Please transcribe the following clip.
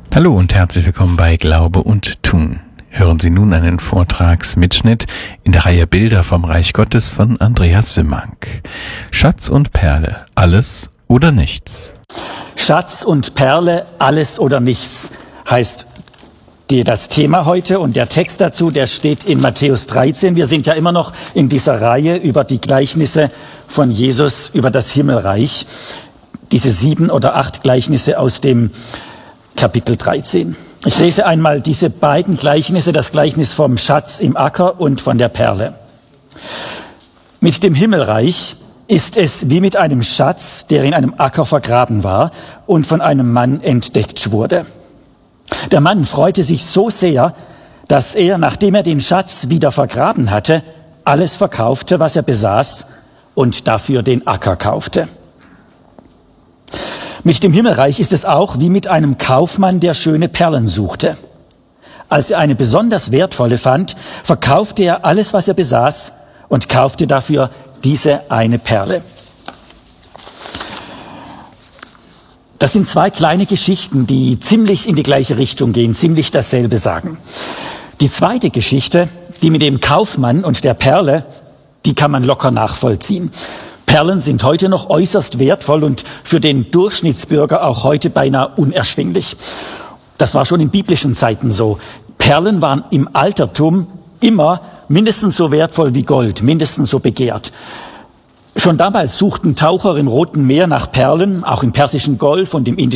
Hallo und herzlich willkommen bei Glaube und Tun. Hören Sie nun einen Vortragsmitschnitt in der Reihe Bilder vom Reich Gottes von Andreas Simmank. Schatz und Perle, alles oder nichts. Schatz und Perle, alles oder nichts, heißt das Thema heute, und der Text dazu, der steht in Matthäus 13. Wir sind ja immer noch in dieser Reihe über die Gleichnisse von Jesus über das Himmelreich. Diese 7 oder 8 Gleichnisse aus dem Kapitel 13. Ich lese einmal diese beiden Gleichnisse, das Gleichnis vom Schatz im Acker und von der Perle. Mit dem Himmelreich ist es wie mit einem Schatz, der in einem Acker vergraben war und von einem Mann entdeckt wurde. Der Mann freute sich so sehr, dass er, nachdem er den Schatz wieder vergraben hatte, alles verkaufte, was er besaß, und dafür den Acker kaufte. Mit dem Himmelreich ist es auch wie mit einem Kaufmann, der schöne Perlen suchte. Als er eine besonders wertvolle fand, verkaufte er alles, was er besaß, und kaufte dafür diese eine Perle. Das sind 2 kleine Geschichten, die ziemlich in die gleiche Richtung gehen, ziemlich dasselbe sagen. Die zweite Geschichte, die mit dem Kaufmann und der Perle, die kann man locker nachvollziehen. Perlen sind heute noch äußerst wertvoll und für den Durchschnittsbürger auch heute beinahe unerschwinglich. Das war schon in biblischen Zeiten so. Perlen waren im Altertum immer mindestens so wertvoll wie Gold, mindestens so begehrt. Schon damals suchten Taucher im Roten Meer nach Perlen, auch im Persischen Golf und im Indischen